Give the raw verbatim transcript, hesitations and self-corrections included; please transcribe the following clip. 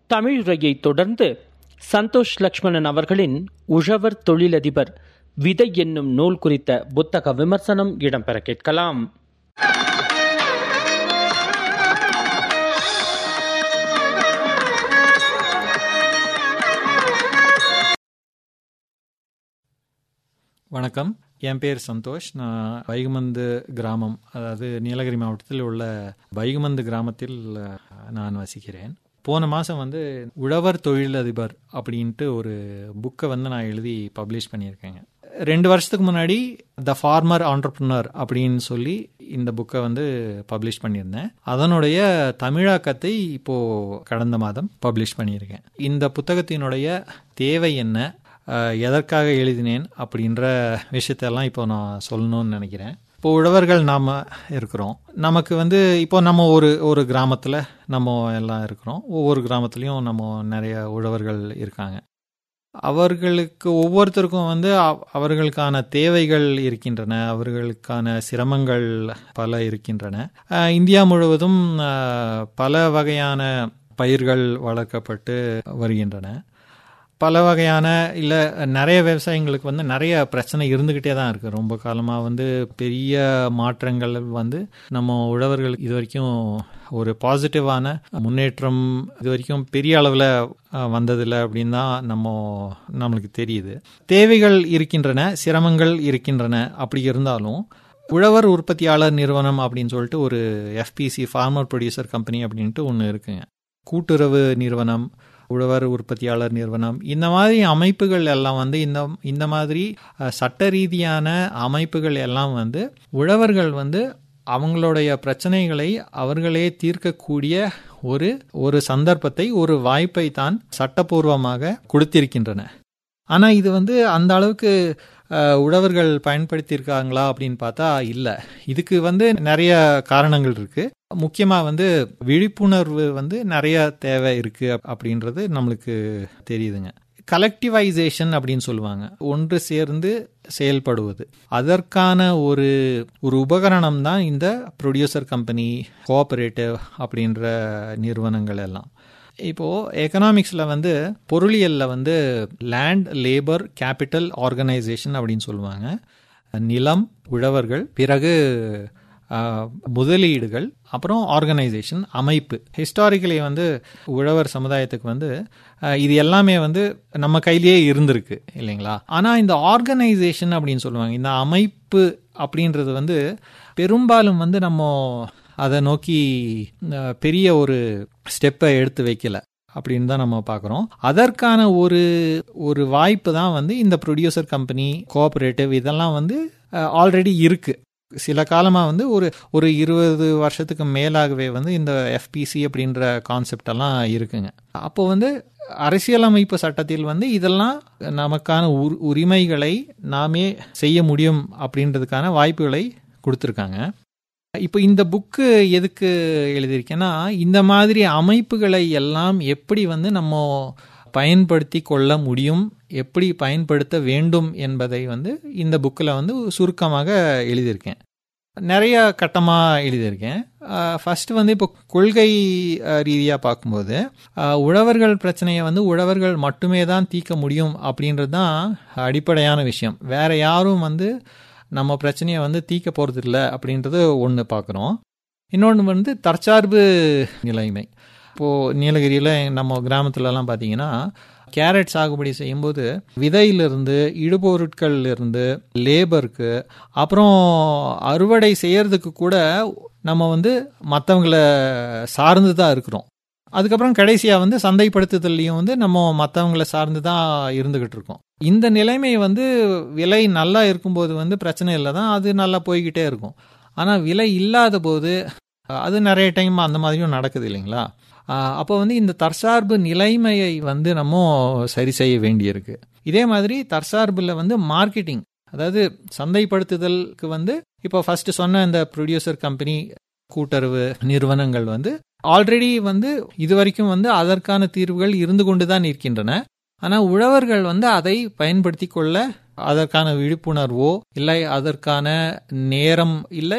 தமிழுரையை தொடர்ந்து சந்தோஷ் லக்ஷ்மணன் அவர்களின் உழவர் தொழிலதிபர் விதை என்னும் நூல் குறித்த புத்தக விமர்சனம் இடம்பெற கேட்கலாம். வணக்கம், என் பேர் சந்தோஷ். நான் வைகுமந்து கிராமம், அதாவது நீலகிரி மாவட்டத்தில் உள்ள வைகுமந்து கிராமத்தில் நான் வசிக்கிறேன். போன மாதம் வந்து உழவர் தொழிலதிபர் அப்படின்ட்டு ஒரு புக்கை வந்து நான் எழுதி பப்ளிஷ் பண்ணியிருக்கேங்க. ரெண்டு வருஷத்துக்கு முன்னாடி த ஃபார்மர் ஆண்டர்பிரினர் அப்படின்னு சொல்லி இந்த புக்கை வந்து பப்ளிஷ் பண்ணியிருந்தேன். அதனுடைய தமிழாக்கத்தை இப்போது கடந்த மாதம் பப்ளிஷ் பண்ணியிருக்கேன். இந்த புத்தகத்தினுடைய தேவை என்ன, எதற்காக எழுதினேன் அப்படின்ற விஷயத்தெல்லாம் இப்போ நான் சொல்லணும்னு நினைக்கிறேன். இப்போ உழவர்கள் நாம் இருக்கிறோம். நமக்கு வந்து இப்போ நம்ம ஒரு ஒரு கிராமத்தில் நம்ம எல்லாம் இருக்கிறோம். ஒவ்வொரு கிராமத்துலேயும் நம்ம நிறைய உழவர்கள் இருக்காங்க. அவர்களுக்கு ஒவ்வொருத்தருக்கும் வந்து அவர்களுக்கான தேவைகள் இருக்கின்றன, அவர்களுக்கான சிரமங்கள் பல இருக்கின்றன. இந்தியா முழுவதும் பல வகையான பயிர்கள் வளர்க்கப்பட்டு வருகின்றன. பல வகையான இல்லை நிறைய விவசாயிங்களுக்கு வந்து நிறைய பிரச்சனை இருந்துக்கிட்டே தான் இருக்குது. ரொம்ப காலமாக வந்து பெரிய மாற்றங்கள் வந்து நம்ம உழவர்களுக்கு இது வரைக்கும் ஒரு பாசிட்டிவான முன்னேற்றம் இது வரைக்கும் பெரிய அளவில் வந்ததில்லை அப்படின்னு தான் நம்ம நம்மளுக்கு தெரியுது. தேவைகள் இருக்கின்றன, சிரமங்கள் இருக்கின்றன. அப்படி இருந்தாலும் உழவர் உற்பத்தியாளர் நிறுவனம் அப்படின்னு சொல்லிட்டு ஒரு எஃபிசி ஃபார்மர் ப்ரொடியூசர் கம்பெனி அப்படின்ட்டு ஒன்று இருக்குங்க. கூட்டுறவு நிறுவனம், உழவர் உற்பத்தியாளர் நிறுவனம், இந்த மாதிரி அமைப்புகள் எல்லாம் வந்து இந்த இந்த மாதிரி சட்ட ரீதியான அமைப்புகள் எல்லாம் வந்து உழவர்கள் வந்து அவங்களுடைய பிரச்சனைகளை அவர்களே தீர்க்கக்கூடிய ஒரு ஒரு சந்தர்ப்பத்தை, ஒரு வாய்ப்பை தான் சட்டப்பூர்வமாக கொடுத்திருக்கின்றன. ஆனால் இது வந்து அந்த அளவுக்கு உழவர்கள் பயன்படுத்தியிருக்காங்களா அப்படின்னு பார்த்தா இல்லை. இதுக்கு வந்து நிறைய காரணங்கள் இருக்கு. முக்கியமாக வந்து விழிப்புணர்வு வந்து நிறைய தேவை இருக்கு அப்படின்றது நம்மளுக்கு தெரியுதுங்க. கலெக்டிவைசேஷன் அப்படின்னு சொல்லுவாங்க, ஒன்று சேர்ந்து செயல்படுவது. அதற்கான ஒரு ஒரு உபகரணம் தான் இந்த ப்ரொடியூசர் கம்பெனி, கோஆபரேட்டிவ் அப்படின்ற நிறுவனங்கள் எல்லாம். இப்போது எக்கனாமிக்ஸில் வந்து பொருளியலில் வந்து லேண்ட், லேபர், கேபிட்டல், ஆர்கனைசேஷன் அப்படின்னு சொல்லுவாங்க. நிலம், உழவர்கள், பிறகு முதலீடுகள், அப்புறம் ஆர்கனைசேஷன், அமைப்பு. ஹிஸ்டாரிக்கலி வந்து உழவர் சமுதாயத்துக்கு வந்து இது எல்லாமே வந்து நம்ம கையிலேயே இருந்திருக்கு இல்லைங்களா. ஆனால் இந்த ஆர்கனைசேஷன் அப்படின்னு சொல்லுவாங்க, இந்த அமைப்பு அப்படின்றது வந்து பெரும்பாலும் வந்து நம்ம அதை நோக்கி பெரிய ஒரு ஸ்டெப்பை எடுத்து வைக்கல அப்படின்னு தான் நம்ம பார்க்குறோம். அதற்கான ஒரு ஒரு வாய்ப்பு தான் வந்து இந்த ப்ரொடியூசர் கம்பெனி, கோஆபரேட்டிவ் இதெல்லாம் வந்து ஆல்ரெடி இருக்கு. சில காலமாக வந்து ஒரு ஒரு இருபது வருஷத்துக்கு மேலாகவே வந்து இந்த எஃபிசி அப்படின்ற கான்செப்ட் எல்லாம் இருக்குங்க. அப்போ வந்து அரசியலமைப்பு சட்டத்தில் வந்து இதெல்லாம் நமக்கான உரிமைகளை நாமே செய்ய முடியும் அப்படின்றதுக்கான வாய்ப்புகளை கொடுத்துருக்காங்க. இப்போ இந்த புக்கு எதுக்கு எழுதியிருக்கேன்னா, இந்த மாதிரி அமைப்புகளை எல்லாம் எப்படி வந்து நம்ம பயன்படுத்தி கொள்ள முடியும், எப்படி பயன்படுத்த வேண்டும் என்பதை வந்து இந்த புக்கில் வந்து சுருக்கமாக எழுதியிருக்கேன். நிறைய கட்டமாக எழுதியிருக்கேன். ஃபர்ஸ்ட் வந்து இப்போ கொள்கை ரீதியாக பார்க்கும்போது உழவர்கள் பிரச்சனையை வந்து உழவர்கள் மட்டுமே தான் தீர்க்க முடியும் அப்படின்றது தான் அடிப்படையான விஷயம். வேற யாரும் வந்து நம்ம பிரச்சனையை வந்து தீர்க்க போகிறது இல்லை அப்படின்றது ஒன்று பார்க்குறோம். இன்னொன்று வந்து தற்சார்பு நிலைமை. இப்போது நீலகிரியில் நம்ம கிராமத்துலலாம் பார்த்தீங்கன்னா கேரட் சாகுபடி செய்யும்போது விதையிலிருந்து, இடுபொருட்கள்லேருந்து, லேபருக்கு, அப்புறம் அறுவடை செய்யறதுக்கு கூட நம்ம வந்து மற்றவங்களை சார்ந்து தான் இருக்கிறோம். அதுக்கப்புறம் கடைசியாக வந்து சந்தைப்படுத்துதல்லையும் வந்து நம்ம மற்றவங்களை சார்ந்து தான் இருந்துகிட்டு இருக்கோம். இந்த நிலைமை வந்து விலை நல்லா இருக்கும்போது வந்து பிரச்சனை இல்லை தான், அது நல்லா போய்கிட்டே இருக்கும். ஆனால் விலை இல்லாத போது அது நிறைய டைம் அந்த மாதிரியும் நடக்குது இல்லைங்களா. அப்போ வந்து இந்த தற்சார்பு நிலைமையை வந்து நம்ம சரி செய்ய வேண்டியிருக்கு. இதே மாதிரி தற்சார்பில் வந்து மார்க்கெட்டிங், அதாவது சந்தைப்படுத்துதலுக்கு வந்து இப்போ ஃபர்ஸ்ட் சொன்ன இந்த ப்ரொடியூசர் கம்பெனி, கூட்டுறவு நிறுவனங்கள் வந்து ஆல்ரெடி வந்து இது வரைக்கும் வந்து அதற்கான தீர்வுகள் இருந்து கொண்டு தான் இருக்கின்றன. ஆனால் உழவர்கள் வந்து அதை பயன்படுத்தி கொள்ள அதற்கான விழிப்புணர்வோ இல்லை அதற்கான நேரம் இல்லை